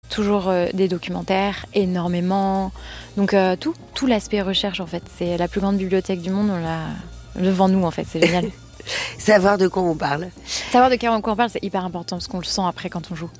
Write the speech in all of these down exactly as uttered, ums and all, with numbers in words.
toujours euh, des documentaires, énormément. Donc euh, tout, tout l'aspect recherche en fait, c'est la plus grande bibliothèque du monde, on l'a devant nous en fait, c'est génial. Savoir de quoi on parle. Savoir de quoi on parle, c'est hyper important parce qu'on le sent après quand on joue.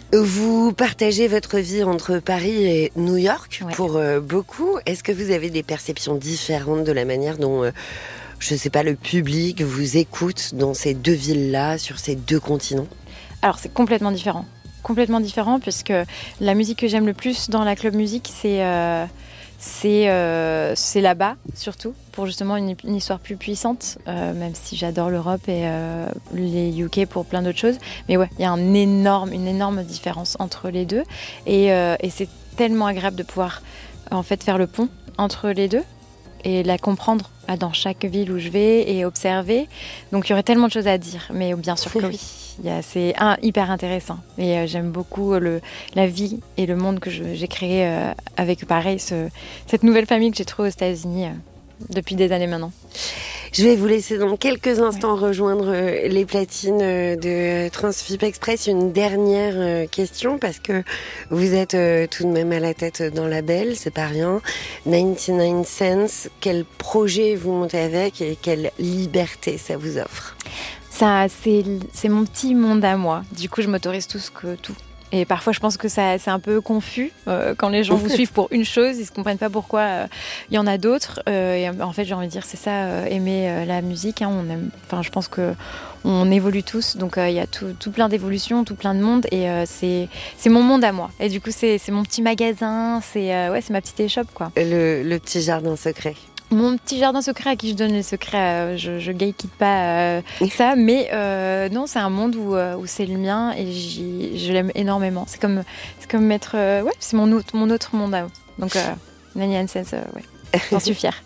Vous partagez votre vie entre Paris et New York Ouais. pour euh, beaucoup. Est-ce que vous avez des perceptions différentes de la manière dont, euh, je ne sais pas, le public vous écoute dans ces deux villes-là, sur ces deux continents ? Alors c'est complètement différent. Complètement différent puisque la musique que j'aime le plus dans la club musique, c'est... Euh... C'est, euh, c'est là-bas, surtout, pour justement une, une histoire plus puissante, euh, même si j'adore l'Europe et euh, les U K pour plein d'autres choses. Mais ouais, il y a un énorme, une énorme différence entre les deux. Et, euh, et c'est tellement agréable de pouvoir en fait, faire le pont entre les deux et la comprendre dans chaque ville où je vais et observer. Donc il y aurait tellement de choses à dire, mais bien sûr que oui. Il y a, c'est un, hyper intéressant et euh, j'aime beaucoup le, la vie et le monde que je, j'ai créé euh, avec pareil ce, cette nouvelle famille que j'ai trouvée aux États-Unis euh, depuis des années maintenant. Je vais vous laisser dans quelques instants ouais. rejoindre euh, les platines euh, de Transfip Express. Une dernière euh, question parce que vous êtes euh, tout de même à la tête d'un label, c'est pas rien. quatre-vingt-dix-neuf Cents, quel projet vous montez avec et quelle liberté ça vous offre ? Ça, c'est, c'est mon petit monde à moi. Du coup, je m'autorise tout ce que tout. Et parfois, je pense que ça, c'est un peu confus euh, quand les gens vous suivent pour une chose, ils ne comprennent pas pourquoi il euh, y en a d'autres. Euh, et en fait, j'ai envie de dire, c'est ça, euh, aimer euh, la musique. Hein, on aime, enfin, je pense qu'on évolue tous, donc il euh, y a tout, tout plein d'évolutions, tout plein de monde, et euh, c'est, c'est mon monde à moi. Et du coup, c'est, c'est mon petit magasin, c'est, euh, ouais, c'est ma petite échoppe, quoi. Le, le petit jardin secret. Mon petit jardin secret à qui je donne les secrets, euh, je, je gatekeep pas euh, ça, mais euh, non, c'est un monde où, euh, où c'est le mien et j'y, je l'aime énormément. C'est comme, c'est comme mettre, euh, ouais, c'est mon autre, mon autre monde à moi. Donc, euh, quatre-vingt-dix-neuf Cents, euh, ouais, j'en suis fière.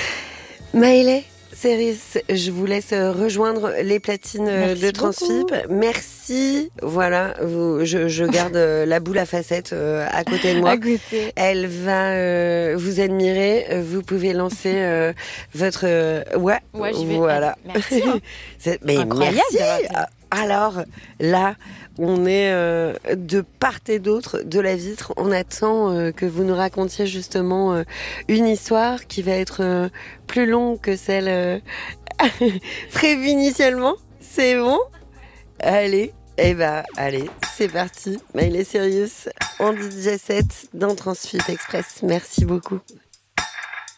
Maëlée Serious, je vous laisse rejoindre les platines Merci de Transfip. beaucoup. Merci. Voilà, vous, je, je garde la boule à facettes euh, à côté de moi. À côté. Elle va euh, vous admirer. Vous pouvez lancer euh, votre... Euh, ouais, ouais, j'y vais. voilà. Merci. Hein. C'est, mais incroyable. merci. Alors là, on est euh, de part et d'autre de la vitre. On attend euh, que vous nous racontiez justement euh, une histoire qui va être euh, plus longue que celle euh, prévue initialement. C'est bon ? Allez, eh ben, allez, c'est parti. Maëlée Serious en D J set dans Transfip Express. Merci beaucoup.